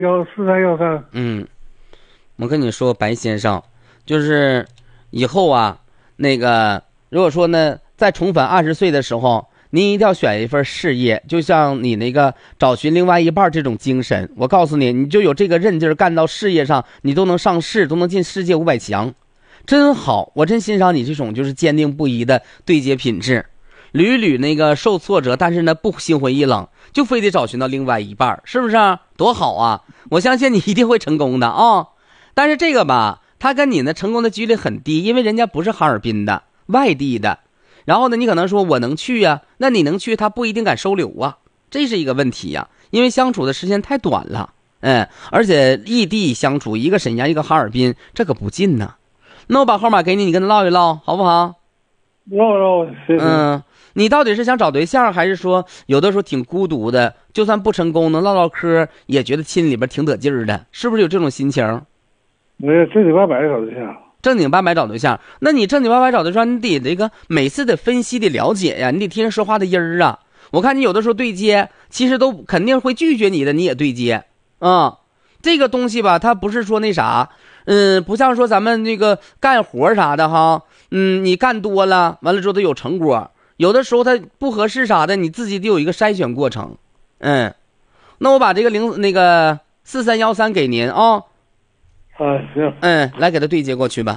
14313。 我跟你说，白先生，就是以后啊，那个如果说呢，在重返20岁的时候，您一定要选一份事业，就像你那个找寻另外一半这种精神。我告诉你，你就有这个韧劲儿，干到事业上，你都能上市，都能进世界500强，真好！我真欣赏你这种就是坚定不移的对接品质。屡屡那个受挫折，但是呢不心灰意冷，就非得找寻到另外一半，是不是啊？多好啊！我相信你一定会成功的啊！但是这个吧，他跟你呢成功的几率很低，因为人家不是哈尔滨的，外地的。然后呢，你可能说我能去呀，那你能去，他不一定敢收留啊，这是一个问题呀，因为相处的时间太短了，而且异地相处，一个沈阳，一个哈尔滨，这可不近呢。那我把号码给你，你跟他唠一唠，好不好？ 唠，谢谢。 你到底是想找对象，还是说有的时候挺孤独的，就算不成功能唠唠嗑，也觉得心里边挺得劲儿的，是不是有这种心情？ 没有，正经八百找对象。 正经八百找对象，那你正经八百找对象，你得这个每次得分析得了解呀，你得听人说话的音儿啊。我看你有的时候对接，其实都肯定会拒绝你的，你也对接这个东西吧，它不是说那啥，不像说咱们那个干活啥的哈，你干多了，完了之后它有成果，有的时候它不合适啥的，你自己得有一个筛选过程。那我把这个4313给您啊。 行。 来给他对接过去吧。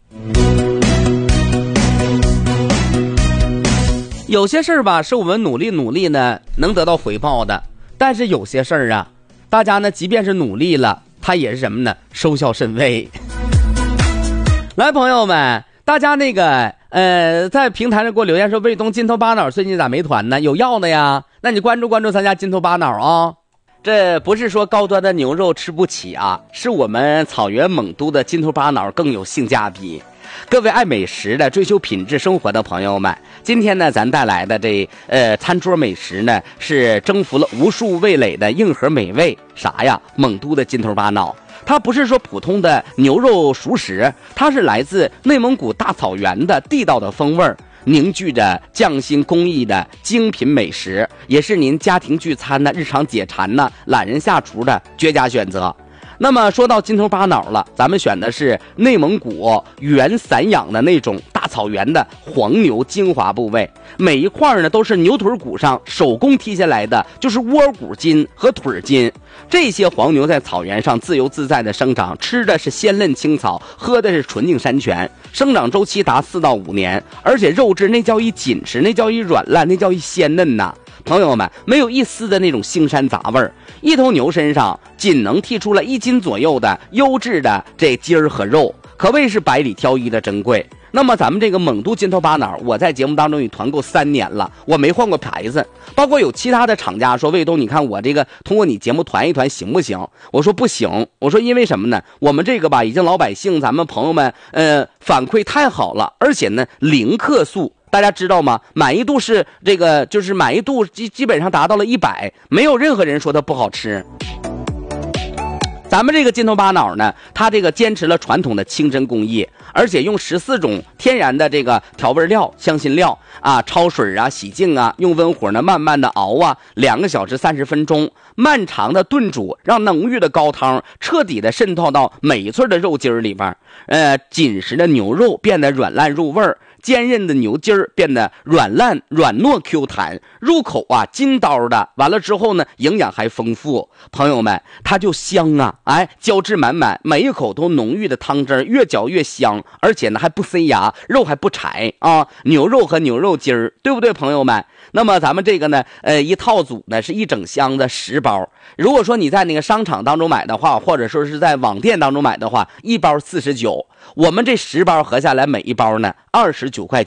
有些事儿吧，是我们努力呢能得到回报的，但是有些事儿啊，大家呢即便是努力了，它也是什么呢？收效甚微。来，朋友们，大家那个在平台上给我留言说，卫东金头巴脑最近咋没团呢？有要的呀，那你关注咱家金头巴脑啊。这不是说高端的牛肉吃不起啊，是我们草原蒙都的金头巴脑更有性价比。各位爱美食的、追求品质生活的朋友们，今天呢咱带来的这餐桌美食呢，是征服了无数味蕾的硬核美味。啥呀？蒙都的金头巴脑，它不是说普通的牛肉熟食，它是来自内蒙古大草原的地道的风味儿，凝聚着匠心工艺的精品美食，也是您家庭聚餐呢、日常解馋呢、懒人下厨的绝佳选择。那么说到金头巴脑了，咱们选的是内蒙古原散养的那种大草原的黄牛精华部位，每一块呢都是牛腿骨上手工剔下来的，就是窝骨筋和腿筋。这些黄牛在草原上自由自在的生长，吃的是鲜嫩青草，喝的是纯净山泉，生长周期达4到5年，而且肉质那叫一紧实，那叫一软烂，那叫一鲜嫩呐。朋友们，没有一丝的那种腥膻杂味儿，一头牛身上仅能剔出了1斤左右的优质的这筋儿和肉，可谓是百里挑一的珍贵。那么咱们这个蒙都金头巴脑，我在节目当中已团购3年了，我没换过牌子。包括有其他的厂家说，卫东，你看我这个通过你节目团一团行不行？我说不行，我说因为什么呢？我们这个吧，已经老百姓咱们朋友们反馈太好了，而且呢0克数。大家知道吗？满意度是这个，就是满意度基本上达到了100，没有任何人说它不好吃。咱们这个金头巴脑呢，它这个坚持了传统的清真工艺，而且用14种天然的这个调味料、香辛料啊，焯水啊、洗净啊，用温火呢慢慢的熬啊，2个小时30分钟，漫长的炖煮，让浓郁的高汤彻底的渗透到每一寸的肉筋儿里边，紧实的牛肉变得软烂入味儿。坚韧的牛筋儿变得软烂软糯 Q 弹，入口啊筋道的，完了之后呢营养还丰富，朋友们它就香啊，胶质满满，每一口都浓郁的汤汁，越嚼越香，而且呢还不塞牙，肉还不柴啊，牛肉和牛肉筋儿，对不对朋友们？那么咱们这个呢一套组呢是1整箱的10包，如果说你在那个商场当中买的话，或者说是在网店当中买的话，1包49，我们这10包合下来每一包呢29块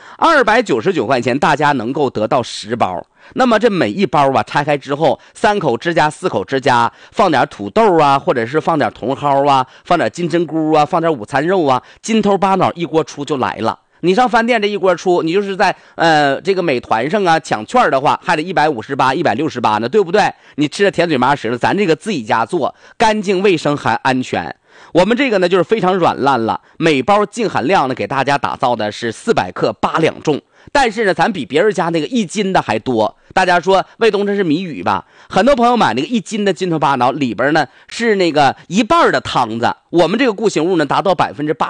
9，299块钱大家能够得到10包。那么这每一包啊拆开之后，3口之家4口之家，放点土豆啊，或者是放点茼蒿啊，放点金针菇啊，放点午餐肉啊，金头巴脑一锅出就来了。你上饭店这一锅出，你就是在这个美团上啊抢券的话，还得158、168呢，对不对？你吃的甜嘴麻舌了，咱这个自己家做，干净卫生还安全。我们这个呢就是非常软烂了，每包净含量呢给大家打造的是400克8两重， 但是呢，咱比别人家那个1斤的还多。大家说卫东这是谜语吧？很多朋友买那个1斤的金头巴脑，里边呢是那个1半的汤子，我们这个固形物呢达到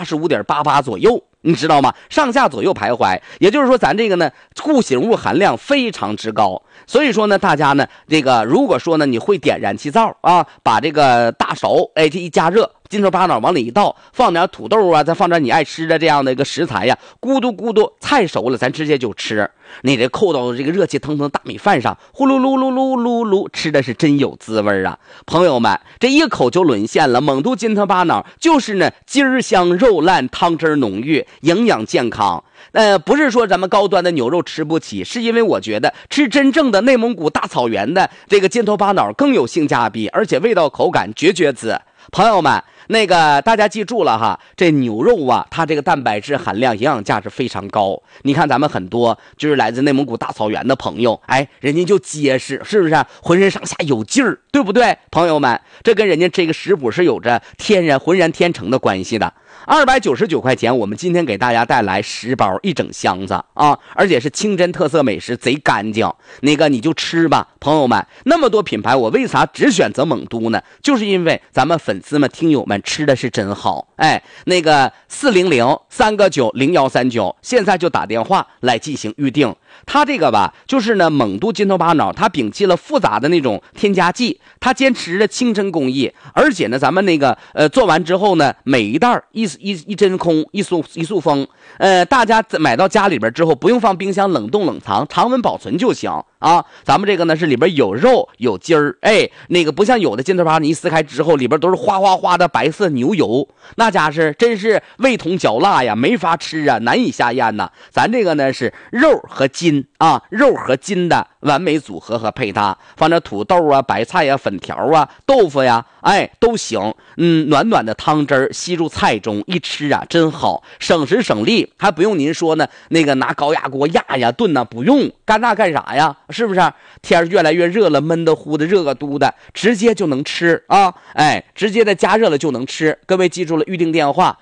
85.88%左右。你知道吗？上下左右徘徊，也就是说咱这个呢固形物含量非常之高。所以说呢，大家呢这个如果说呢你会点燃气灶啊，把这个大勺这一加热，金头巴脑往里一倒，放点土豆啊，再放点你爱吃的这样的一个食材呀，咕嘟咕嘟，菜熟了咱直接就吃。你这扣到这个热气腾腾的大米饭上，呼噜噜噜噜噜噜，吃的是真有滋味啊！朋友们，这一口就沦陷了。蒙都金头巴脑就是呢筋儿香肉烂，汤汁浓郁，营养健康。不是说咱们高端的牛肉吃不起，是因为我觉得吃真正的内蒙古大草原的这个金头巴脑更有性价比，而且味道口感绝绝子。朋友们，那个大家记住了哈，这牛肉啊，它这个蛋白质含量、营养价值非常高。你看咱们很多就是来自内蒙古大草原的朋友，人家就结实，是不是？浑身上下有劲儿，对不对？朋友们，这跟人家这个食谱是有着浑然天成的关系的。299块钱，我们今天给大家带来10包1整箱子啊，而且是清真特色美食，贼干净。那个你就吃吧，朋友们。那么多品牌，我为啥只选择蒙都呢？就是因为咱们粉丝们、听友们吃的是真好。那个400-3个90139，现在就打电话来进行预定。它这个吧，就是呢蒙都金头巴脑，它摒弃了复杂的那种添加剂，它坚持着清真工艺，而且呢，咱们那个做完之后呢，每一袋一真空，一塑封，大家买到家里边之后，不用放冰箱冷冻冷藏，常温保存就行啊。咱们这个呢是里边有肉有筋儿，那个不像有的金头巴，你一撕开之后里边都是哗哗哗的白色牛油，那家是真是味同嚼蜡呀，没法吃啊，难以下咽呐。咱这个呢是肉和筋啊，肉和筋的完美组合和配搭，放点土豆啊、白菜啊、粉条啊、豆腐呀，都行。暖暖的汤汁儿吸入菜中，一吃啊真好，省时省力，还不用您说呢，那个拿高压锅压呀炖呐，不用，干那干啥呀？是不是？天越来越热了，闷得乎的，热个嘟的，直接就能吃啊！直接的加热了就能吃。各位记住了，预定电话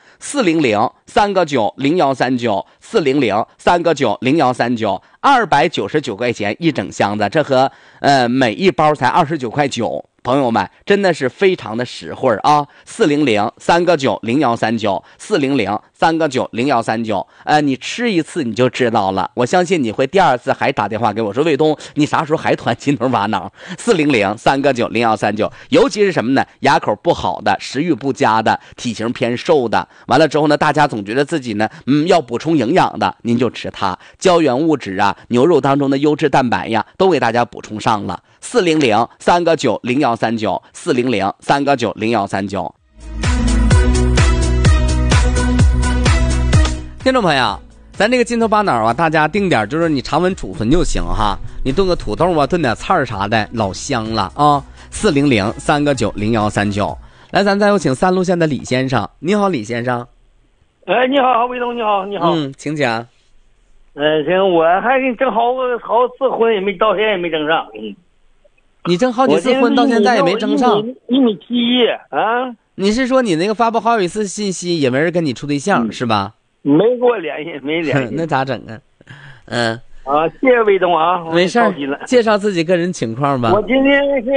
400-3个90139 400-3个90139。299块钱1整箱子，这和每一包才29块9，朋友们真的是非常的实惠啊！400-3个90139 400-3个90139，你吃一次你就知道了，我相信你会第2次还打电话给我说，卫东你啥时候还团金头巴脑？400-3个90139，尤其是什么呢？牙口不好的、食欲不佳的、体型偏瘦的，完了之后呢，大家总觉得自己呢要补充营养的，您就吃它，胶原物质啊，牛肉当中的优质蛋白呀，都给大家补充上了。400-3个90139 400-3个90139。听众朋友，咱这个金头巴脑啊，大家定点就是你常温储存就行哈，你炖个土豆啊，炖点菜啥的，老香了啊。400-3个90139。来，咱再有请3路线的李先生。你好，李先生。 你好，卫东，你好，你好。 请讲。 行，我还给你整好次婚，也没到现在也没整上。 你挣好几次婚到现在也没挣上 ？1.71米啊！ 你是说你那个发布好几次信息也没人跟你处对象，是吧？ 没给我联系，没联系。 那咋整啊？ 谢谢卫东啊， 没事儿，介绍自己个人情况吧。 我今天是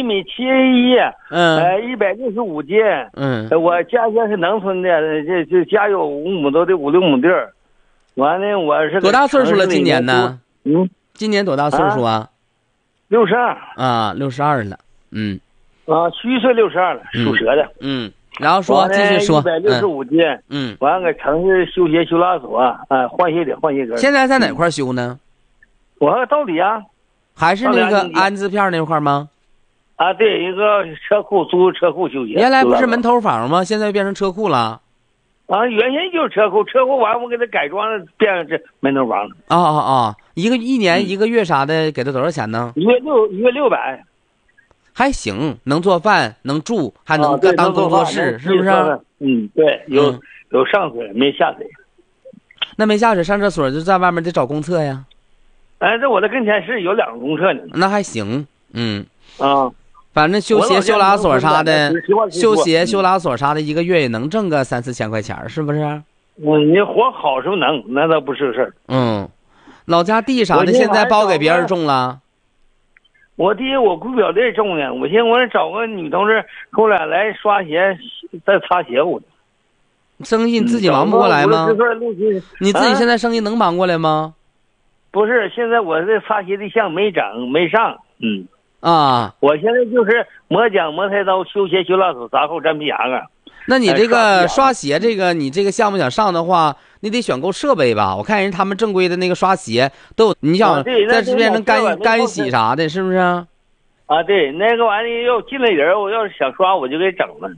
1.71米，165斤。我家是农村的，这家有5亩多的5-6亩地儿。完了，我是多大岁数了？今年呢？今年多大岁数啊 ？62 啊，62了。 虚岁62了，属蛇的。 然后说，继续说。 165斤。完了，搁城市修鞋修拉所，换鞋底换鞋跟。 现在在哪块修呢？ 我到底啊， 还是那个安字片那块吗？ 对，一个车库，租车库修鞋。 原来不是门头房吗？现在变成车库了。 原先就是车库，车库完我给它改装了，变成这门头房了。 一年1个月啥的，给他多少钱呢 ？1月600。 还行，能做饭，能住，还能当工作室，是不是？ 对，有上水没下水。 那没下水上厕所就在外面得找公厕呀。 这我的跟前是有2个公厕呢。 那还行。反正修鞋修拉所啥的，修鞋修拉所啥的，1个月也能挣个3-4千块钱，是不是？ 你活好时候能，那倒不是个事儿。 老家地啥的现在包给别人种了。 我地我姑表弟种的，我寻思我找个女同志过来来刷鞋，再擦鞋我。 生意你自己忙不过来吗？你自己现在生意能忙过来吗？ 不是，现在我这擦鞋的项没上。 我现在就是磨浆、磨菜刀、修鞋、修拉手、扎扣、粘皮牙啊。 那你这个刷鞋你这个项目想上的话，你得选购设备吧？我看人他们正规的那个刷鞋都有，你想在这边能干洗啥的，是不是？ 啊，对，那个玩意要进来人，我要是想刷我就给整了。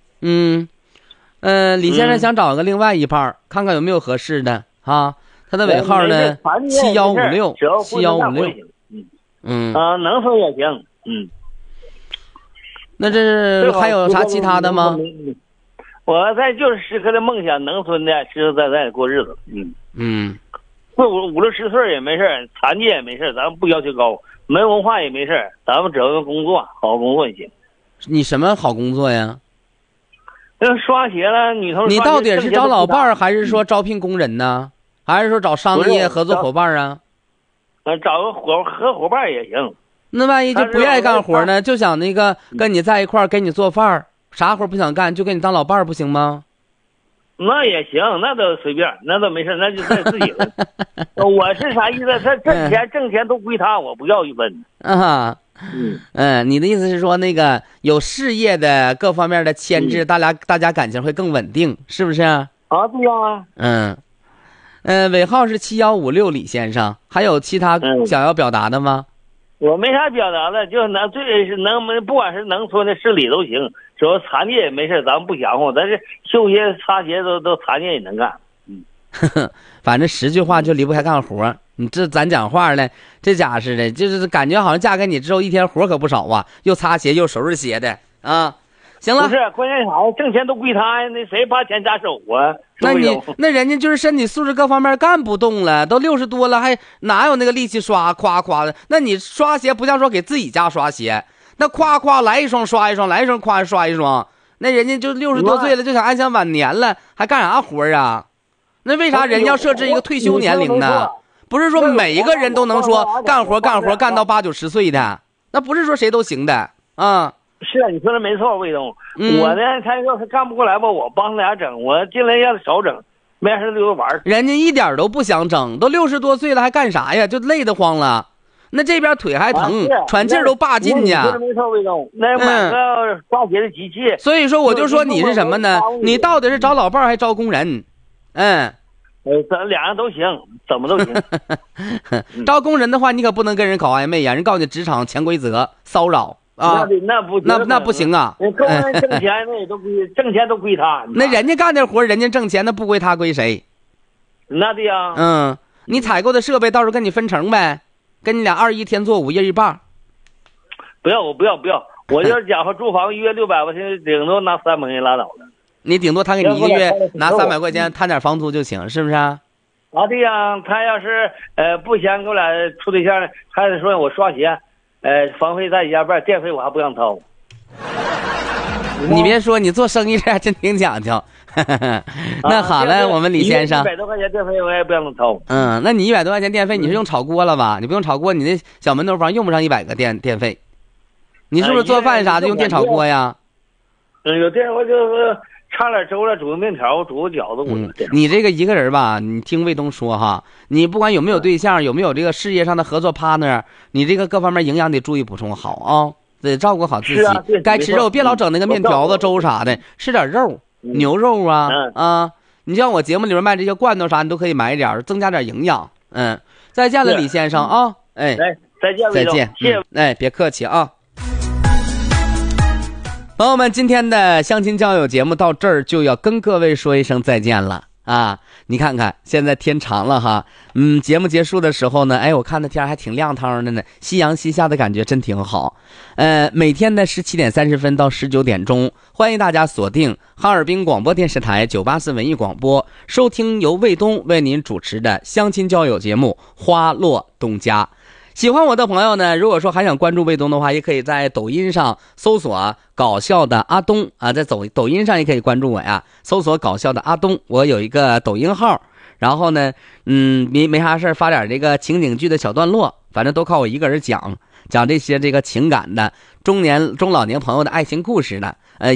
李先生想找个另外一半，看看有没有合适的啊？他的尾号呢？7156，7156。 能说也行。 那这还有啥其他的吗？ 我在就是时刻的梦想，农村的实实在在的过日子。50-60岁也没事，残疾也没事，咱们不要求高，没文化也没事，咱们只要工作，好工作就行。 你什么好工作呀？ 刷鞋了，女同志。 你到底是找老伴儿，还是说招聘工人呢？还是说找商业合作伙伴啊？ 找个合伙伴也行。 那万一就不愿意干活呢？就想那个跟你在一块儿给你做饭，啥活不想干，就给你当老伴儿，不行吗？ 那也行，那都随便，那都没事，那就在自己的。我是啥意思？他挣钱都归他，我不要一分。 你的意思是说那个有事业的各方面的牵制，大家感情会更稳定，是不是？ 啊，对呀。 尾号是7156，李先生，还有其他想要表达的吗？ 我没啥表达的，就不管是农村的市里都行，只要残疾也没事，咱们不嫌乎。但是修鞋、擦鞋都残疾也能干。 反正10句话就离不开干活。你这咱讲话呢，这家似的，就是感觉好像嫁给你之后一天活可不少啊，又擦鞋又收拾鞋的啊。行了， 不是关键啥，挣钱都归他呀，那谁把钱扎手啊？ 那人家就是身体素质各方面干不动了，都60多了，还哪有那个力气刷夸夸的？那你刷鞋不像说给自己家刷鞋，那夸夸来一双刷一双，来一双夸刷一双，那人家就60多岁了，就想安享晚年了，还干啥活啊？那为啥人要设置一个退休年龄呢？不是说每一个人都能说干活干到80、90岁的，那不是说谁都行的啊。 是啊，你说的没错，卫东。我呢，他要是干不过来吧，我帮他俩整，我尽量让他少整，没事溜达玩。 人家一点都不想整，都60多岁了还干啥呀？就累得慌了。那这边腿还疼，喘气儿都拔劲呢。 说的没错，卫东。那买个刷鞋的机器。 所以说，我就说你是什么呢？你到底是找老伴还是招工人？ 咱俩人都行，怎么都行。 招工人的话，你可不能跟人搞暧昧呀！人告诉你职场潜规则，骚扰。那不行啊！ 工人挣钱那也都挣钱都归他。 那人家干的活，人家挣钱，那不归他归谁？ 那对呀。 你采购的设备到时候跟你分成呗，跟你俩21天做5夜一半。 不要，我就是讲话住房1月600块钱，顶多拿300块钱拉倒了。 你顶多他给你1个月拿300块钱摊点房租就行，是不是啊？ 对呀，他要是不嫌给我俩处对象，还得说我刷鞋。房费再加半，电费我还不让掏。 你别说，你做生意这还真挺讲究。那好了，我们李先生，100 多块钱电费我也不让他掏。 那你100多块钱电费，你是用炒锅了吧？你不用炒锅，你那小门头房用不上100个电费。你是不是做饭啥的用电炒锅呀？ 有电锅就是差点粥了，煮个面条，煮个饺子。 你这个一个人吧，你听卫东说哈，你不管有没有对象，有没有这个事业上的合作 partner， 你这个各方面营养得注意补充好啊，得照顾好自己。该吃肉别老整那个面条子、粥啥的，吃点肉，牛肉啊。你像我节目里面卖这些罐头啥，你都可以买点，增加点营养。再见了，李先生啊！再见， 谢谢。 别客气啊。朋友们，今天的相亲交友节目到这儿就要跟各位说一声再见了啊！你看看现在天长了哈，节目结束的时候呢，我看那天还挺亮堂的呢，夕阳西下的感觉真挺好。每天的17点30分到19点钟，欢迎大家锁定哈尔滨广播电视台984文艺广播，收听由卫东为您主持的相亲交友节目《花落东家》。喜欢我的朋友呢，如果说还想关注卫东的话，也可以在抖音上搜索搞笑的阿东啊，在抖音上也可以关注我呀，搜索搞笑的阿东，我有一个抖音号， 然后呢，没啥事发点这个情景剧的小段落，反正都靠我一个人讲这些这个情感的中老年朋友的爱情故事的，